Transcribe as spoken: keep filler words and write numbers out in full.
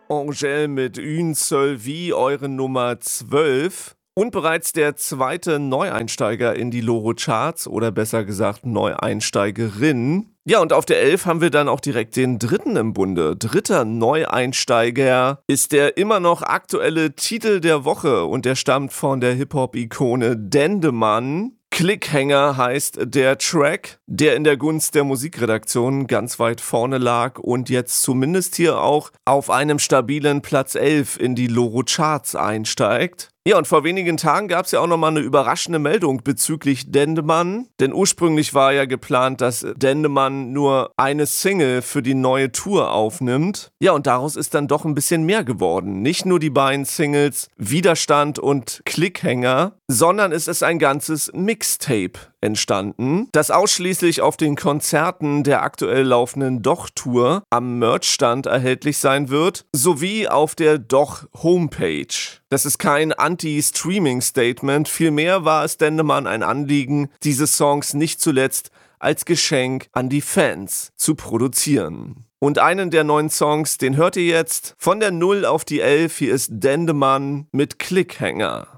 Angèle mit Une seule vie, eure Nummer zwölf. Und bereits der zweite Neueinsteiger in die Loro-Charts oder besser gesagt Neueinsteigerin. Ja, und auf der elf haben wir dann auch direkt den dritten im Bunde. Dritter Neueinsteiger ist der immer noch aktuelle Titel der Woche und der stammt von der Hip-Hop-Ikone Dendemann. Klickhänger heißt der Track, der in der Gunst der Musikredaktion ganz weit vorne lag und jetzt zumindest hier auch auf einem stabilen Platz elf in die Loro-Charts einsteigt. Ja, und vor wenigen Tagen gab es ja auch nochmal eine überraschende Meldung bezüglich Dendemann. Denn ursprünglich war ja geplant, dass Dendemann nur eine Single für die neue Tour aufnimmt. Ja, und daraus ist dann doch ein bisschen mehr geworden. Nicht nur die beiden Singles Widerstand und Klickhänger, sondern es ist ein ganzes Mixtape entstanden, das ausschließlich auf den Konzerten der aktuell laufenden Doch-Tour am Merchstand erhältlich sein wird, sowie auf der Doch-Homepage. Das ist kein Anti-Streaming-Statement, vielmehr war es Dendemann ein Anliegen, diese Songs nicht zuletzt als Geschenk an die Fans zu produzieren. Und einen der neuen Songs, den hört ihr jetzt von der null auf die elf, hier ist Dendemann mit Klickhänger.